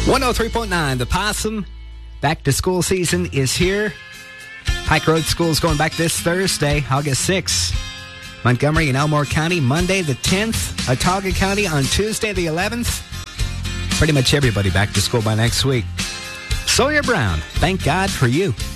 103.9, The Possum. Back to school season is here. Pike Road School is going back this Thursday, August 6th. Montgomery and Elmore County, Monday the 10th. Autauga County on Tuesday the 11th. Pretty much everybody back to school by next week. Sawyer Brown, thank God for you.